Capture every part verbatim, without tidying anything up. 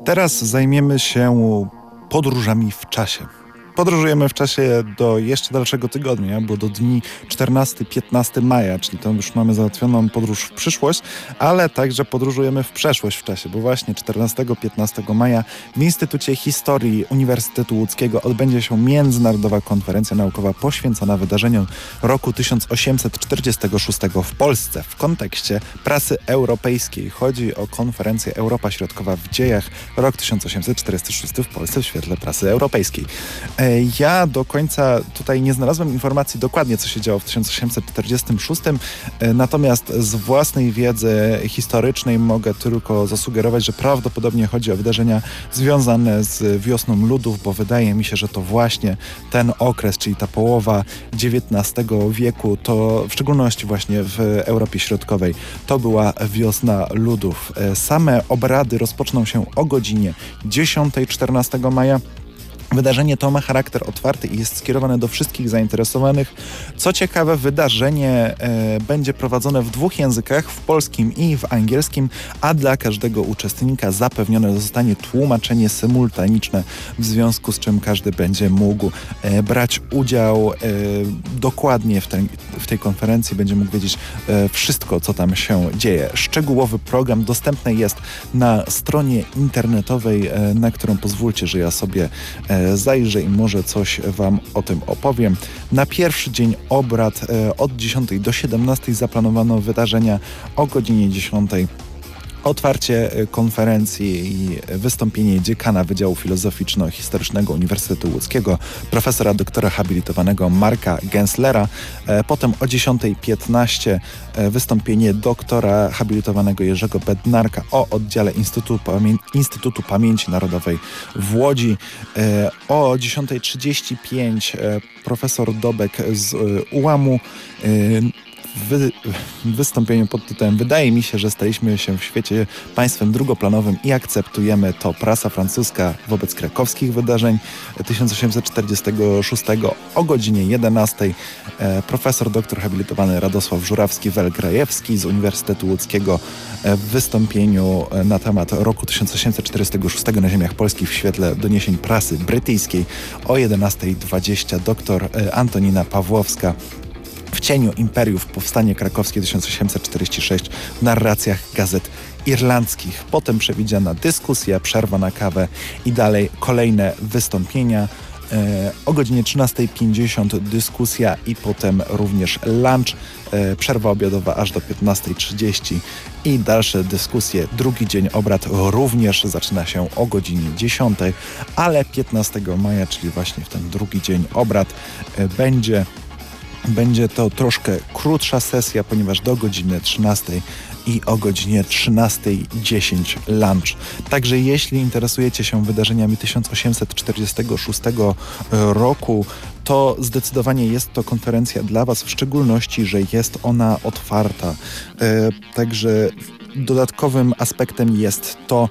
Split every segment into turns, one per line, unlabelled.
Teraz zajmiemy się podróżami w czasie. Podróżujemy w czasie do jeszcze dalszego tygodnia, bo do dni czternastego piętnastego maja, czyli to już mamy załatwioną podróż w przyszłość, ale także podróżujemy w przeszłość w czasie, bo właśnie czternastego piętnastego maja w Instytucie Historii Uniwersytetu Łódzkiego odbędzie się międzynarodowa konferencja naukowa poświęcona wydarzeniom roku tysiąc osiemset czterdziestego szóstego w Polsce w kontekście prasy europejskiej. Chodzi o konferencję Europa Środkowa w dziejach, rok tysiąc osiemset czterdziesty szósty w Polsce w świetle prasy europejskiej. Ja do końca tutaj nie znalazłem informacji dokładnie, co się działo w tysiąc osiemset czterdziestym szóstym, natomiast z własnej wiedzy historycznej mogę tylko zasugerować, że prawdopodobnie chodzi o wydarzenia związane z wiosną ludów, bo wydaje mi się, że to właśnie ten okres, czyli ta połowa dziewiętnastego wieku, to w szczególności właśnie w Europie Środkowej, to była wiosna ludów. Same obrady rozpoczną się o godzinie dziesiątej czternastego maja. Wydarzenie to ma charakter otwarty i jest skierowane do wszystkich zainteresowanych. Co ciekawe, wydarzenie e, będzie prowadzone w dwóch językach, w polskim i w angielskim, a dla każdego uczestnika zapewnione zostanie tłumaczenie symultaniczne, w związku z czym każdy będzie mógł e, brać udział e, dokładnie w, ten, w tej konferencji, będzie mógł wiedzieć e, wszystko, co tam się dzieje. Szczegółowy program dostępny jest na stronie internetowej, e, na którą pozwólcie, że ja sobie e, zajrzę i może coś Wam o tym opowiem. Na pierwszy dzień obrad e, od dziesiątej do siedemnastej zaplanowano wydarzenia o godzinie dziesiątej. Otwarcie konferencji i wystąpienie dziekana Wydziału Filozoficzno-Historycznego Uniwersytetu Łódzkiego, profesora doktora habilitowanego Marka Genslera. Potem o dziesiątej piętnaście wystąpienie doktora habilitowanego Jerzego Bednarka o oddziale Instytutu, Pamię- Instytutu Pamięci Narodowej w Łodzi. O dziesiątej trzydzieści pięć profesor Dobek z ułamu w wystąpieniu pod tytułem "Wydaje mi się, że staliśmy się w świecie państwem drugoplanowym i akceptujemy to. Prasa francuska wobec krakowskich wydarzeń tysiąc osiemset czterdziestego szóstego o godzinie jedenastej. Profesor doktor habilitowany Radosław Żurawski-Welgrajewski z Uniwersytetu Łódzkiego w wystąpieniu na temat roku tysiąc osiemset czterdziestego szóstego na ziemiach polskich w świetle doniesień prasy brytyjskiej. O jedenastej dwadzieścia doktor Antonina Pawłowska w cieniu imperiów powstanie krakowskie tysiąc osiemset czterdziesty szósty w narracjach gazet irlandzkich. Potem przewidziana dyskusja, przerwa na kawę i dalej kolejne wystąpienia. E, o godzinie trzynastej pięćdziesiąt dyskusja i potem również lunch, e, przerwa obiadowa aż do piętnastej trzydzieści i dalsze dyskusje. Drugi dzień obrad również zaczyna się o godzinie dziesiątej, ale piętnastego maja, czyli właśnie w ten drugi dzień obrad, e, będzie Będzie to troszkę krótsza sesja, ponieważ do godziny trzynastej i o godzinie trzynastej dziesięć lunch. Także jeśli interesujecie się wydarzeniami tysiąc osiemset czterdziestego szóstego roku, to zdecydowanie jest to konferencja dla Was, w szczególności, że jest ona otwarta. E, także dodatkowym aspektem jest to,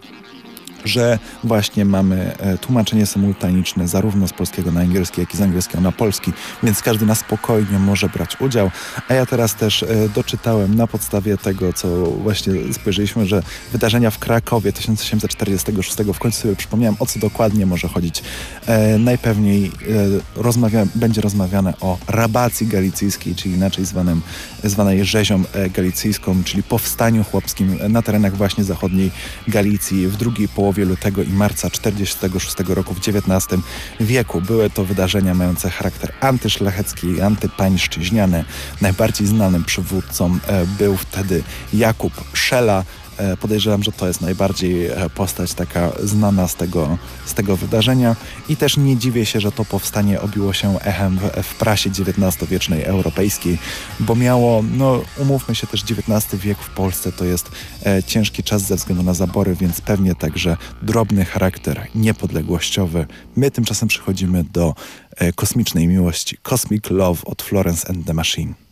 że właśnie mamy e, tłumaczenie symultaniczne zarówno z polskiego na angielski, jak i z angielskiego na polski, więc każdy na spokojnie może brać udział. A ja teraz też e, doczytałem na podstawie tego, co właśnie spojrzeliśmy, że wydarzenia w Krakowie tysiąc osiemset czterdziestego szóstego, w końcu sobie przypomniałem, o co dokładnie może chodzić. E, najpewniej e, rozmawia, będzie rozmawiane o rabacji galicyjskiej, czyli inaczej zwanym, zwanej rzezią e, galicyjską, czyli powstaniu chłopskim na terenach właśnie zachodniej Galicji w drugiej połowie lutego i marca czterdziestego szóstego roku w dziewiętnastym wieku. Były to wydarzenia mające charakter antyszlachecki i antypańszczyźniany. Najbardziej znanym przywódcą e, był wtedy Jakub Szela. E, podejrzewam, że to jest najbardziej e, postać taka znana z tego, z tego wydarzenia i też nie dziwię się, że to powstanie obiło się echem w, w prasie dziewiętnastowiecznej europejskiej, bo miało, no umówmy się, też dziewiętnasty wiek w Polsce to jest e, ciężki czas ze względu na zabory, więc pewnie także drobny charakter niepodległościowy. My tymczasem przechodzimy do e, kosmicznej miłości. Cosmic Love od Florence and the Machine.